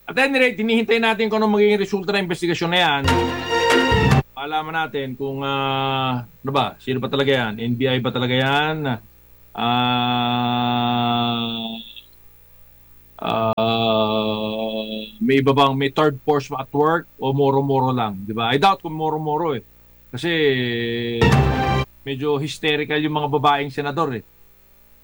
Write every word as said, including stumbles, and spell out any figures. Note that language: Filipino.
At any rate, hinihintay natin kung ano magiging resulta ng investigasyon na yan. Malaman natin kung, ah, ano ba, sino ba talaga yan? N B I ba talaga yan? Ah, ah, may iba bang, may third force at work o moro-moro lang, di ba? I doubt kung moro-moro eh. Kasi medyo hysterical yung mga babaeng senador eh.